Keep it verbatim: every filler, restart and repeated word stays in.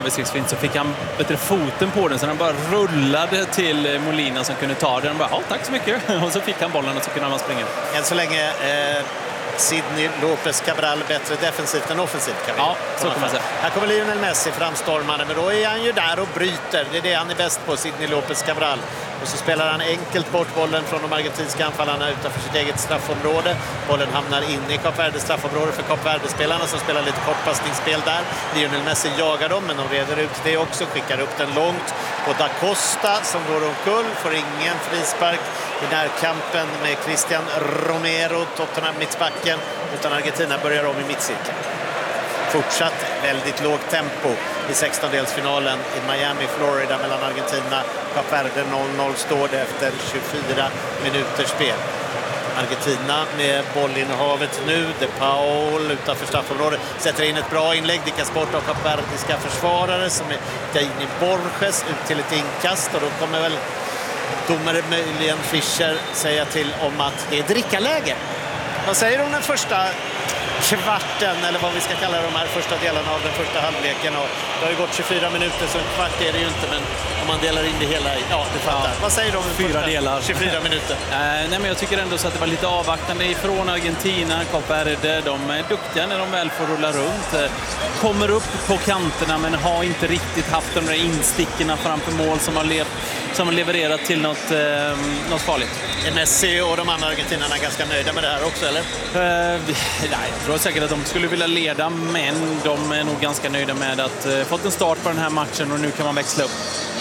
så fick han bättre foten på den så den bara rullade till Molina som kunde ta den. Bara, ja, tack så mycket. Och så fick han bollen och så kunde han springa. Än så länge eh, Sidney Lopez Cabral bättre defensivt än offensivt. Kan vi ja, så kan man säga. Här kommer Lionel Messi framstormande, men då är han ju där och bryter. Det är det han är bäst på, Sidney Lopez Cabral. Och så spelar han enkelt bort bollen från de argentinska anfallarna utanför sitt eget straffområde. Bollen hamnar in i Kap Verdes straffområde för Kap Verde-spelarna som spelar lite kortpassningsspel där. Lionel Messi jagar dem, men de reder ut det också. Skickar upp den långt på Da Costa som går omkull. Får ingen frispark i närkampen med Christian Romero, Tottenham mittbacken. Utan Argentina börjar om i mittcirkeln. Fortsatt väldigt lågt tempo i sextondelsfinalen i Miami, Florida mellan Argentina och Kap Verde. noll noll står det efter tjugofyra minuters spel. Argentina med bollinnehavet nu. De Paul utanför straffområdet sätter in ett bra inlägg. Dickas bort av Kap Verdiska försvarare som är Dani Borges ut till ett inkast. Och då kommer väl domare möjligen Fischer säga till om att det är drickaläge. Vad säger du om den första kvarten, eller vad vi ska kalla de här första delarna av den första halvleken? Och det har ju gått tjugofyra minuter, så en kvart är det ju inte, men om man delar in det hela i, ja, du fattar. Ja, vad säger du om den fyra delar. tjugofyra minuter? äh, nej, men jag tycker ändå så att det var lite avvaktande ifrån Argentina. Kap Verde, de är duktiga när de väl får rulla runt. Kommer upp på kanterna, men har inte riktigt haft de där instickorna framför mål som har, lev, som har levererat till något, eh, något farligt. Är Messi och de andra argentinarna ganska nöjda med det här också, eller? Uh, nej, jag tror säkert att de skulle vilja leda, men de är nog ganska nöjda med att uh, fått en start på den här matchen och nu kan man växla upp.